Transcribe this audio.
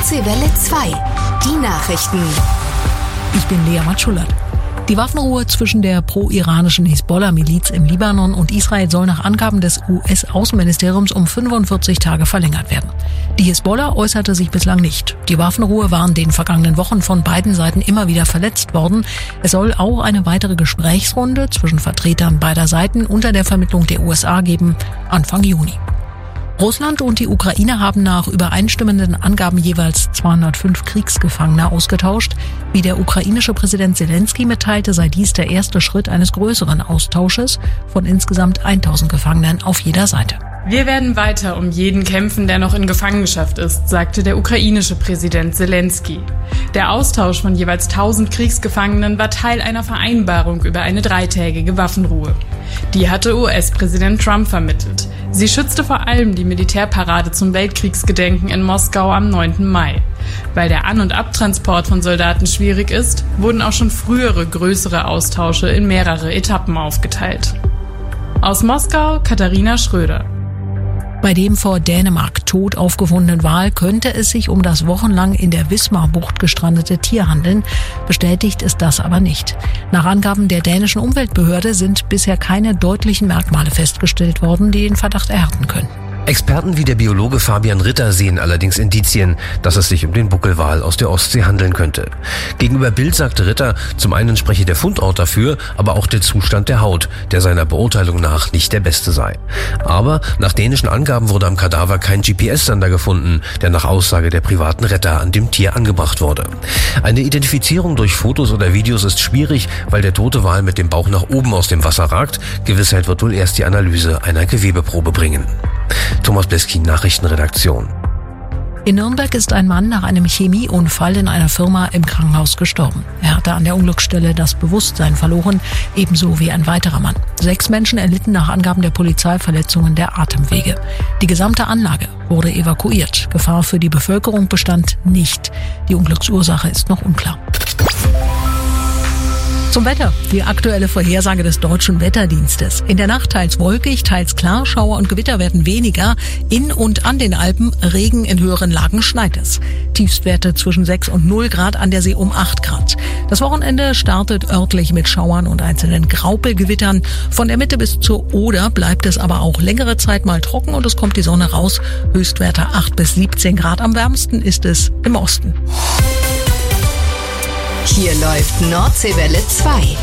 Nordseewelle 2. Die Nachrichten. Ich bin Lea Matschulat. Die Waffenruhe zwischen der pro-iranischen Hisbollah-Miliz im Libanon und Israel soll nach Angaben des US-Außenministeriums um 45 Tage verlängert werden. Die Hisbollah äußerte sich bislang nicht. Die Waffenruhe war in den vergangenen Wochen von beiden Seiten immer wieder verletzt worden. Es soll auch eine weitere Gesprächsrunde zwischen Vertretern beider Seiten unter der Vermittlung der USA geben, Anfang Juni. Russland und die Ukraine haben nach übereinstimmenden Angaben jeweils 205 Kriegsgefangene ausgetauscht. Wie der ukrainische Präsident Zelensky mitteilte, sei dies der erste Schritt eines größeren Austausches von insgesamt 1000 Gefangenen auf jeder Seite. Wir werden weiter um jeden kämpfen, der noch in Gefangenschaft ist, sagte der ukrainische Präsident Zelensky. Der Austausch von jeweils 1000 Kriegsgefangenen war Teil einer Vereinbarung über eine 3-tägige Waffenruhe. Die hatte US-Präsident Trump vermittelt. Sie schützte vor allem die Militärparade zum Weltkriegsgedenken in Moskau am 9. Mai. Weil der An- und Abtransport von Soldaten schwierig ist, wurden auch schon frühere größere Austausche in mehrere Etappen aufgeteilt. Aus Moskau, Katharina Schröder. Bei dem vor Dänemark tot aufgefundenen Wal könnte es sich um das wochenlang in der Wismar-Bucht gestrandete Tier handeln. Bestätigt ist das aber nicht. Nach Angaben der dänischen Umweltbehörde sind bisher keine deutlichen Merkmale festgestellt worden, die den Verdacht erhärten können. Experten wie der Biologe Fabian Ritter sehen allerdings Indizien, dass es sich um den Buckelwal aus der Ostsee handeln könnte. Gegenüber Bild sagte Ritter, zum einen spreche der Fundort dafür, aber auch der Zustand der Haut, der seiner Beurteilung nach nicht der beste sei. Aber nach dänischen Angaben wurde am Kadaver kein GPS-Sender gefunden, der nach Aussage der privaten Retter an dem Tier angebracht wurde. Eine Identifizierung durch Fotos oder Videos ist schwierig, weil der tote Wal mit dem Bauch nach oben aus dem Wasser ragt. Gewissheit wird wohl erst die Analyse einer Gewebeprobe bringen. Thomas Bleskin, Nachrichtenredaktion. In Nürnberg ist ein Mann nach einem Chemieunfall in einer Firma im Krankenhaus gestorben. Er hatte an der Unglücksstelle das Bewusstsein verloren, ebenso wie ein weiterer Mann. 6 Menschen erlitten nach Angaben der Polizei Verletzungen der Atemwege. Die gesamte Anlage wurde evakuiert. Gefahr für die Bevölkerung bestand nicht. Die Unglücksursache ist noch unklar. Zum Wetter. Die aktuelle Vorhersage des Deutschen Wetterdienstes. In der Nacht teils wolkig, teils klar, Schauer und Gewitter werden weniger. In und an den Alpen Regen, in höheren Lagen schneit es. Tiefstwerte zwischen 6 und 0 Grad, an der See um 8 Grad. Das Wochenende startet örtlich mit Schauern und einzelnen Graupelgewittern. Von der Mitte bis zur Oder bleibt es aber auch längere Zeit mal trocken und es kommt die Sonne raus. Höchstwerte 8 bis 17 Grad. Am wärmsten ist es im Osten. Hier läuft Nordseewelle 2.